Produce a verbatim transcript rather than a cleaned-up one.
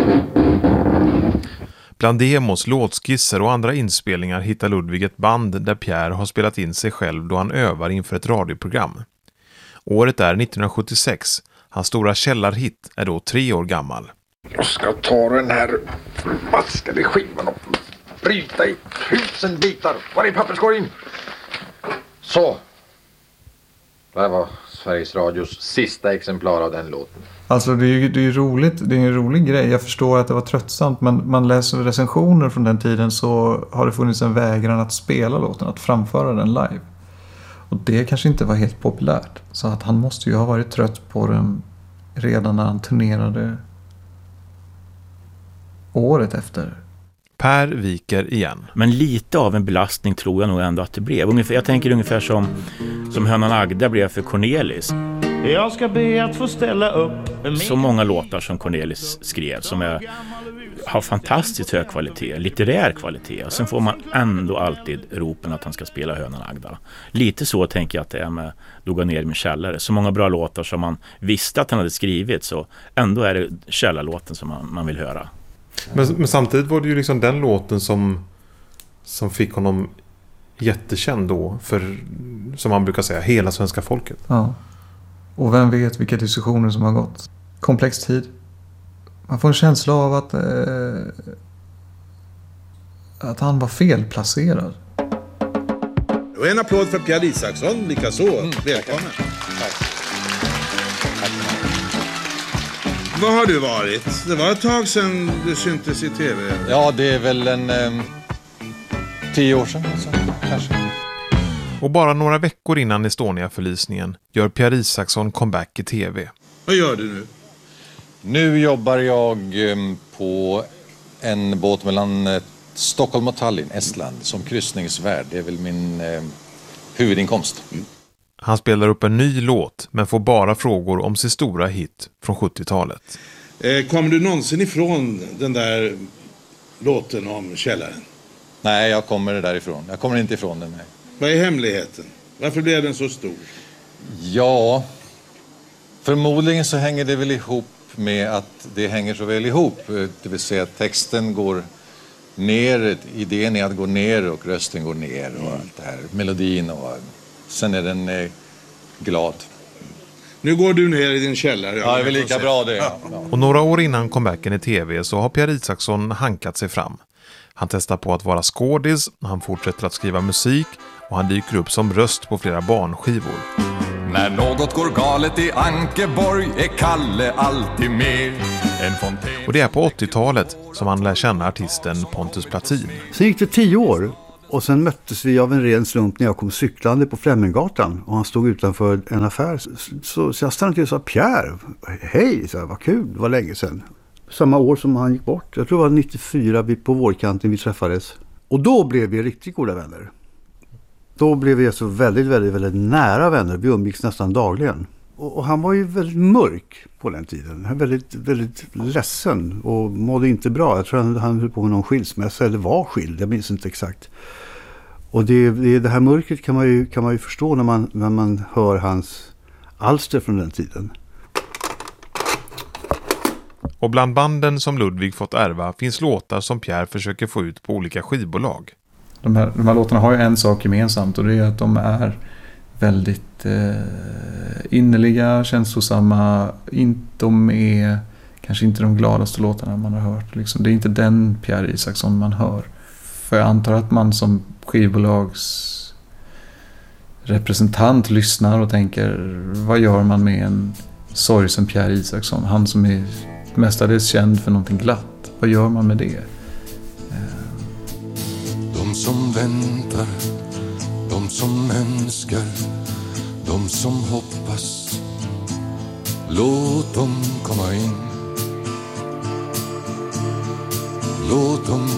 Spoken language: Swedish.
Bland demos, låtskisser och andra inspelningar hittar Ludvig ett band där Pierre har spelat in sig själv då han övar inför ett radioprogram. Året är nittonhundrasjuttiosex. Hans stora källarhit är då tre år gammal. Jag ska ta den här maskade skivan och bryta i tusen bitar. Var är papperskorgen? Så. Det här var Sveriges Radios sista exemplar av den låten. Alltså det är ju det är ju roligt, det är en rolig grej. Jag förstår att det var tröttsamt, men man läser recensioner från den tiden så har det funnits en vägran att spela låten, att framföra den live. Och det kanske inte var helt populärt. Så att han måste ju ha varit trött på den redan när han turnerade året efter. Per viker igen. Men lite av en belastning tror jag nog ändå att det blev. Ungefär, jag tänker ungefär som, som Hönan Agda blev för Cornelis. Jag ska be att få ställa upp. Så många låtar som Cornelis skrev som är, har fantastiskt hög kvalitet, litterär kvalitet. Och sen får man ändå alltid ropen att han ska spela Hönan Agda. Lite så tänker jag att det är med Låga ner i min källare. Så många bra låtar som man visste att han hade skrivit, så ändå är det källarlåten som man, man vill höra. Men, men samtidigt var det ju liksom den låten som, som fick honom jättekänd då för, som man brukar säga, hela svenska folket. Ja. Och vem vet vilka diskussioner som har gått. Komplex tid. Man får en känsla av att eh, att han var felplacerad. Och en applåd för Pierre Isaksson, likaså. Mm. Välkommen. Tack. Vad har du varit? Det var ett tag sedan du syntes i tv. Ja, det är väl en eh, tio år sedan alltså, kanske. Och bara några veckor innan Estonia-förlisningen gör Pierre Isaksson comeback i tv. Vad gör du nu? Nu jobbar jag eh, på en båt mellan eh, Stockholm och Tallinn, Estland, som kryssningsvärd. Det är väl min eh, huvudinkomst. Mm. Han spelar upp en ny låt men får bara frågor om sin stora hit från sjuttiotalet. Eh, kommer du någonsin ifrån den där låten om källaren? Nej, jag kommer därifrån. Jag kommer inte ifrån den. Nej. Vad är hemligheten? Varför blev den så stor? Ja, förmodligen så hänger det väl ihop med att det hänger så väl ihop. Det vill säga att texten går ner, idén är att gå ner och rösten går ner och allt det här. Melodin och sen är den eh, glad. Nu går du ner i din källare. Ja, det är väl lika bra det. Ja. Och några år innan comebacken i tv så har Pierre Isaksson hankat sig fram. Han testar på att vara skådis, han fortsätter att skriva musik och han dyker upp som röst på flera barnskivor. När något går galet i Ankeborg är Kalle alltid med. En fonten... Och det är på åttiotalet som han lär känna artisten Pontus Platin. Sen gick det tio år och sen möttes vi av en ren slump när jag kom cyklande på Fleminggatan och han stod utanför en affär. Så, så jag stannade till och sa: Pierre, hej, så här, vad kul, det var länge sedan. Samma år som han gick bort, jag tror det var nittiofyra, vi på vårkanten vi träffades. Och då blev vi riktigt goda vänner. Då blev vi så väldigt, väldigt, väldigt nära vänner. Vi umgicks nästan dagligen. Och, och han var ju väldigt mörk på den tiden. Han var väldigt, väldigt ledsen och mådde inte bra. Jag tror han, han höll på med någon skilsmässa eller var skild, jag minns inte exakt. Och det, det, det här mörkret kan man ju, kan man ju förstå när man, när man hör hans alster från den tiden. Och bland banden som Ludvig fått ärva finns låtar som Pierre försöker få ut på olika skivbolag. De här, de här låtarna har ju en sak gemensamt och det är att de är väldigt eh, innerliga, känslosamma. Inte, de är kanske inte de gladaste låtarna man har hört. Liksom. Det är inte den Pierre Isaksson man hör. För jag antar att man som skivbolags representant lyssnar och tänker, vad gör man med en sorgsen Pierre Isaksson? Han som är mestadels känd för någonting glatt. Vad gör man med det? De som väntar, de som önskar, de som hoppas, låt dem komma in. Låt dem